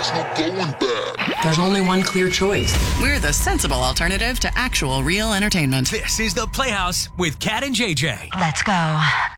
There's no going back. There's only one clear choice. We're the sensible alternative to actual real entertainment. This is The Playhouse with Kat and JJ. Let's go.